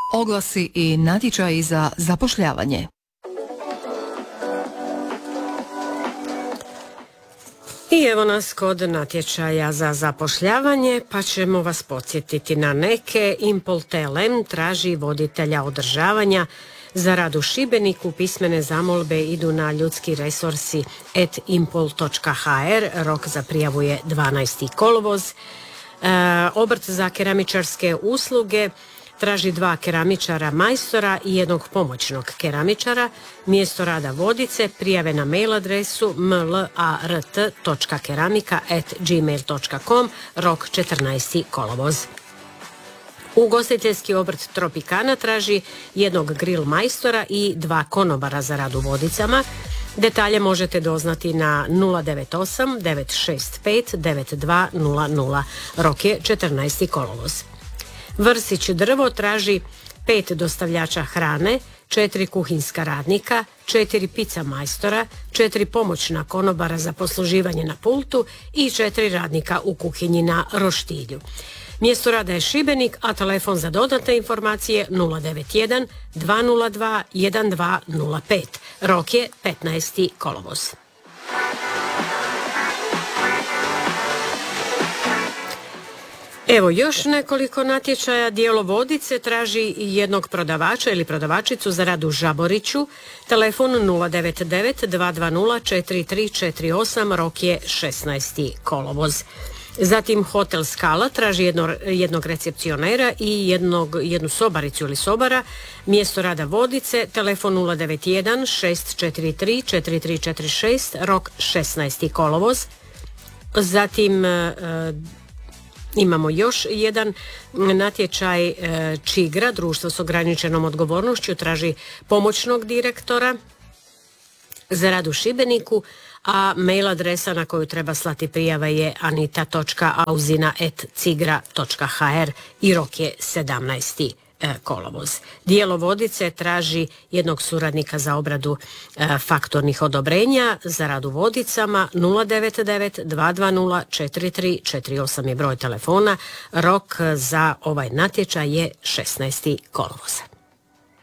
Oglasi i natječaji za zapošljavanje. I evo nas kod natječaja za zapošljavanje, pa ćemo vas podsjetiti na neke. Impol TLM traži voditelja održavanja za rad u Šibeniku. Pismene zamolbe idu na ljudskiresursi@impol.hr. Rok za prijavu je 12. kolovoz. Obrt za keramičarske usluge traži 2 keramičara majstora i 1 pomoćnog keramičara. Mjesto rada Vodice, prijave na mail adresu mlart.keramika@gmail.com, rok 14. kolovoz. Ugostiteljski obrt Tropikana traži 1 grill majstora i 2 konobara za rad u Vodicama. Detalje možete doznati na 098 965 9200. Rok je 14. kolovoz. Vrsić drvo traži 5 dostavljača hrane, 4 kuhinjska radnika, 4 pizza majstora, 4 pomoćna konobara za posluživanje na pultu i 4 radnika u kuhinji na roštilju. Mjesto rada je Šibenik, a telefon za dodatne informacije 091 202 1205. Rok je 15. kolovoz. Evo još nekoliko natječaja. Dijelo Vodice traži 1 prodavača ili prodavačicu za rad u Žaboriću. Telefon 099 220 4348, rok je 16. kolovoz. Zatim Hotel Skala traži jednog recepcionera i jednu sobaricu ili sobara. Mjesto rada Vodice, telefon 091 643 4346, rok 16. kolovoz. Zatim imamo još jedan natječaj. Čigra, društvo s ograničenom odgovornošću, traži pomoćnog direktora za rad u Šibeniku, a mail adresa na koju treba slati prijava je anita.auzina@cigra.hr i rok je 17. kolovoz. Dijelo Vodice traži 1 suradnika za obradu faktornih odobrenja za rad u Vodicama. 099 220 4348 je broj telefona. Rok za ovaj natječaj je 16. kolovoza.